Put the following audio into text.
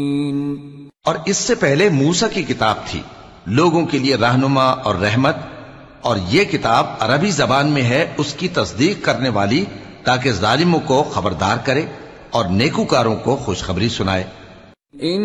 और इससे पहले मूसा की किताब थी, लोगों के लिए रहनुमा और रहमत, और ये किताब अरबी जबान में है उसकी तस्दीक करने वाली, ताकि जालिमों को खबरदार करे और नेकूकारों को खुशखबरी सुनाए।